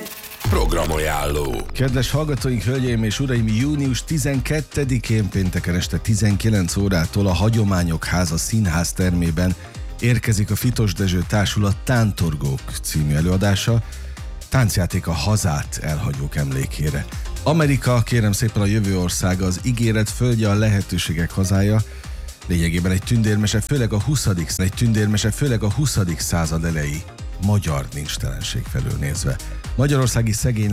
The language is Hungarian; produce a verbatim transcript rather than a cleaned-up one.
Programajánló. Kedves hallgatóink, hölgyeim és uraim, június tizenkettedikén pénteken este tizenkilenc órától a Hagyományok Háza Színház termében érkezik a Fitos Dezső Társulat Tántorgók című előadása, táncjáték a hazát elhagyók emlékére. Amerika, kérem szépen, a jövő országa, az ígéret földje, a lehetőségek hazája, lényegében egy tündérmese, főleg a huszadik egy tündérmese, főleg a huszadik század elejé magyar nincstelenség felől nézve. Magyarországi szegény